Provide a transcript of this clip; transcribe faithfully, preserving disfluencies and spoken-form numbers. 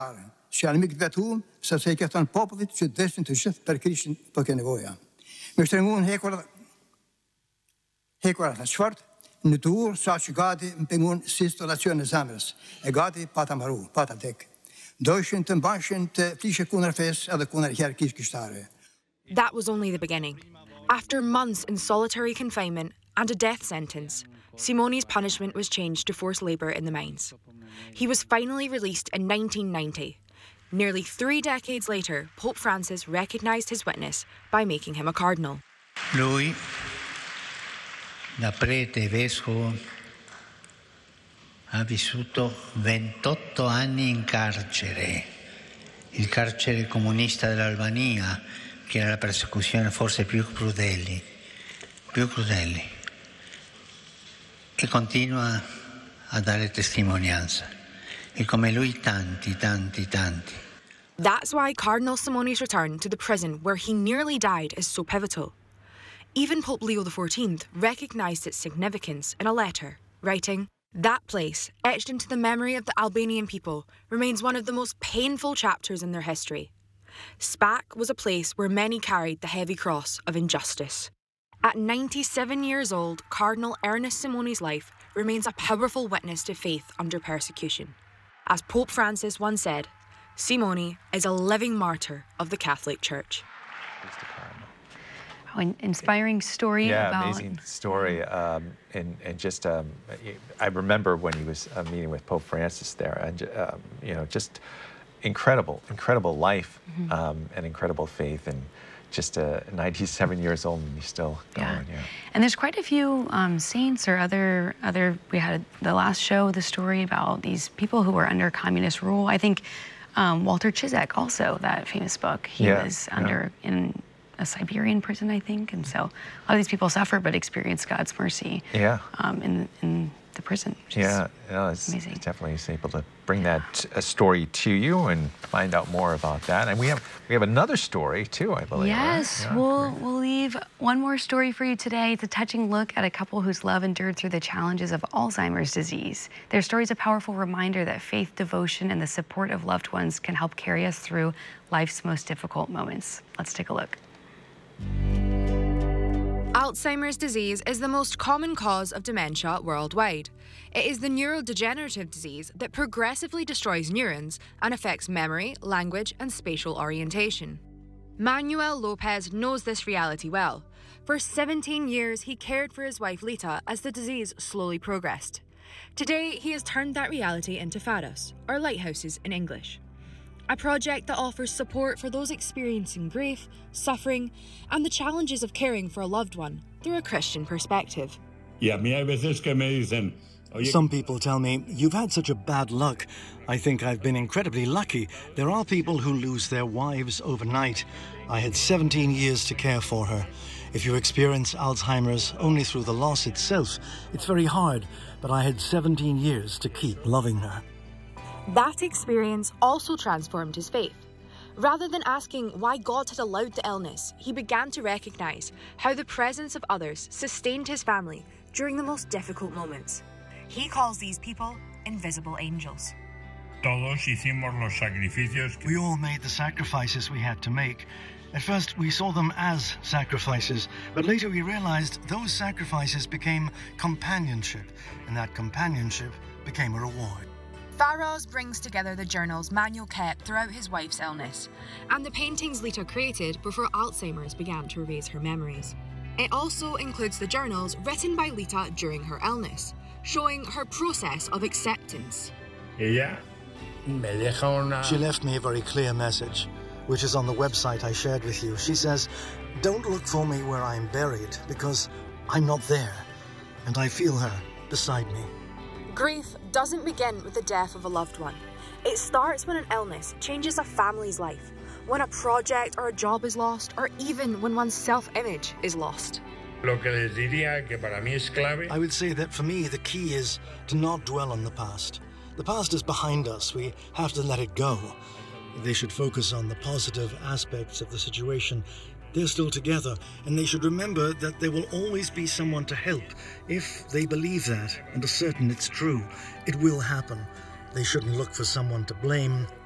Shalmik Batum, Sasekatan Popovich, destined to shift per Christian Pokenovoya. Mister Moon Hekor Hekor Schwart, Nutur, Sachigadi, Pengun, Sistolation Zamers, Egadi, Patamaru, Patatek. Deutschland and Banshent, Fischer Kunnerfes, and the Kunner Herkiskistare. That was only the beginning. After months in solitary confinement and a death sentence, Simone's punishment was changed to forced labour in the mines. He was finally released in nineteen ninety. Nearly three decades later, Pope Francis recognised his witness by making him a cardinal. Lui, da prete vescovo, ha vissuto ventotto anni in carcere, il carcere comunista dell'Albania, che era la persecuzione forse più crudeli, più crudeli, e continua a dare testimonianza, e come lui tanti, tanti, tanti. That's why Cardinal Simone's return to the prison where he nearly died is so pivotal. Even Pope Leo the fourteenth recognised its significance in a letter, writing, "That place, etched into the memory of the Albanian people, remains one of the most painful chapters in their history. Spac was a place where many carried the heavy cross of injustice." At ninety-seven years old, Cardinal Ernest Simone's life remains a powerful witness to faith under persecution. As Pope Francis once said, Simone is a living martyr of the Catholic Church. Oh, an inspiring story. Yeah, about... amazing story. Um, and, and just, um, I remember when he was uh, meeting with Pope Francis there, and um, you know, just incredible, incredible life, mm-hmm. um, and incredible faith, and just uh, ninety-seven years old and he's still going. Yeah. yeah. And there's quite a few um, saints or other, other, we had the last show, the story about these people who were under communist rule. I think um, Walter Cizek also, that famous book, he yeah, was under, yeah. in a Siberian prison, I think. And so a lot of these people suffer but experience God's mercy yeah. um, in, in the prison. Yeah, no, it's, amazing. It's definitely it's able to bring that uh, story to you and find out more about that. And we have we have another story too, I believe. Yes, right? yeah, we'll great. we'll leave one more story for you today. It's a touching look at a couple whose love endured through the challenges of Alzheimer's disease. Their story is a powerful reminder that faith, devotion, and the support of loved ones can help carry us through life's most difficult moments. Let's take a look. Alzheimer's disease is the most common cause of dementia worldwide. It is the neurodegenerative disease that progressively destroys neurons and affects memory, language, and spatial orientation. Manuel Lopez knows this reality well. For seventeen years, he cared for his wife Lita as the disease slowly progressed. Today, he has turned that reality into Faros, or lighthouses in English. A project that offers support for those experiencing grief, suffering, and the challenges of caring for a loved one through a Christian perspective. Some people tell me, "You've had such a bad luck." I think I've been incredibly lucky. There are people who lose their wives overnight. I had seventeen years to care for her. If you experience Alzheimer's only through the loss itself, it's very hard, but I had seventeen years to keep loving her. That experience also transformed his faith. Rather than asking why God had allowed the illness, he began to recognise how the presence of others sustained his family during the most difficult moments. He calls these people invisible angels. We all made the sacrifices we had to make. At first, we saw them as sacrifices, but later we realised those sacrifices became companionship, and that companionship became a reward. Faros brings together the journals Manuel kept throughout his wife's illness and the paintings Lita created before Alzheimer's began to erase her memories. It also includes the journals written by Lita during her illness, showing her process of acceptance. She left me a very clear message, which is on the website I shared with you. She says, "Don't look for me where I'm buried, because I'm not there, and I feel her beside me." Grief doesn't begin with the death of a loved one. It starts when an illness changes a family's life, when a project or a job is lost, or even when one's self-image is lost. I would say that for me, the key is to not dwell on the past. The past is behind us. We have to let it go. They should focus on the positive aspects of the situation. They're still together, and they should remember that there will always be someone to help. If they believe that and are certain it's true, it will happen. They shouldn't look for someone to blame.